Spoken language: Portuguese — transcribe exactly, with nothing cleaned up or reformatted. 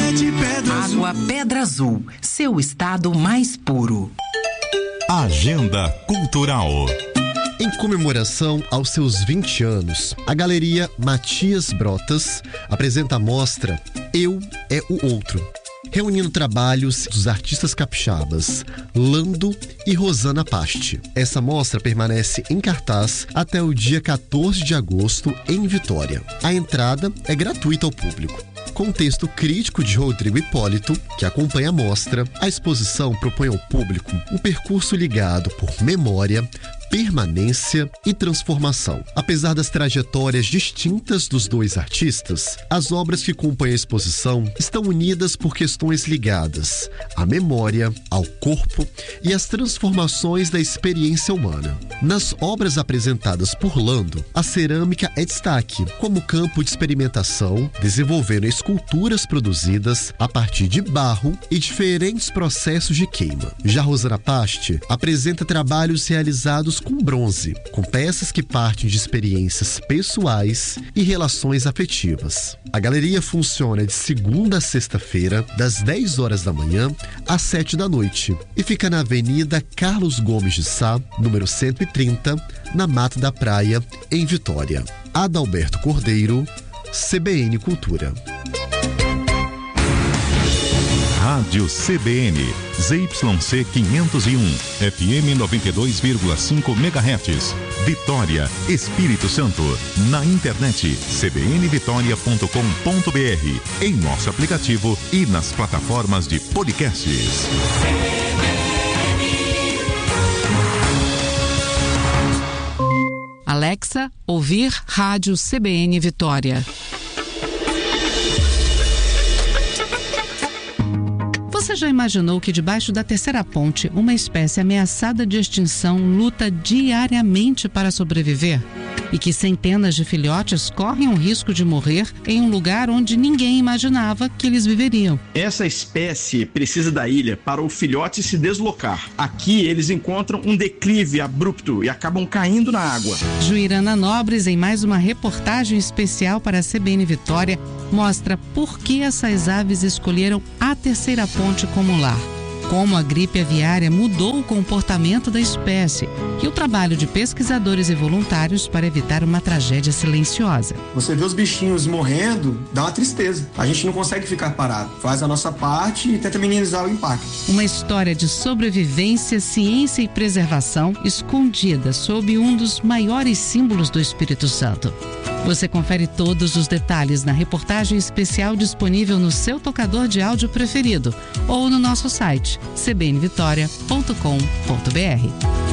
é de Pedra Azul. Água Pedra Azul, seu estado mais puro. Agenda Cultural. Em comemoração aos seus vinte anos, a Galeria Matias Brotas apresenta a mostra Eu é o Outro, reunindo trabalhos dos artistas capixabas Lando e Rosana Paste. Essa mostra permanece em cartaz até o dia quatorze de agosto em Vitória. A entrada é gratuita ao público. Com texto crítico de Rodrigo Hipólito, que acompanha a mostra, a exposição propõe ao público um percurso ligado por memória, permanência e transformação. Apesar das trajetórias distintas dos dois artistas, as obras que compõem a exposição estão unidas por questões ligadas à memória, ao corpo e às transformações da experiência humana. Nas obras apresentadas por Lando, a cerâmica é destaque como campo de experimentação, desenvolvendo esculturas produzidas a partir de barro e diferentes processos de queima. Já Rosana Paste apresenta trabalhos realizados com bronze, com peças que partem de experiências pessoais e relações afetivas. A galeria funciona de segunda a sexta-feira, das dez horas da manhã às sete da noite, e fica na Avenida Carlos Gomes de Sá, número cento e trinta, na Mata da Praia, em Vitória. Adalberto Cordeiro, C B N Cultura. Rádio C B N, Z Y C quinhentos e um, F M noventa e dois vírgula cinco megahertz, Vitória, Espírito Santo. Na internet, c b n vitória ponto com ponto b r, em nosso aplicativo e nas plataformas de podcasts. Alexa, ouvir Rádio C B N Vitória. Você já imaginou que debaixo da terceira ponte, uma espécie ameaçada de extinção luta diariamente para sobreviver? E que centenas de filhotes correm o risco de morrer em um lugar onde ninguém imaginava que eles viveriam. Essa espécie precisa da ilha para o filhote se deslocar. Aqui eles encontram um declive abrupto e acabam caindo na água. Juirana Nobres, em mais uma reportagem especial para a C B N Vitória, mostra por que essas aves escolheram a terceira ponte como lar, como a gripe aviária mudou o comportamento da espécie e o trabalho de pesquisadores e voluntários para evitar uma tragédia silenciosa. Você vê os bichinhos morrendo, dá uma tristeza. A gente não consegue ficar parado. Faz a nossa parte e tenta minimizar o impacto. Uma história de sobrevivência, ciência e preservação escondida sob um dos maiores símbolos do Espírito Santo. Você confere todos os detalhes na reportagem especial disponível no seu tocador de áudio preferido ou no nosso site c b n vitória ponto com ponto b r.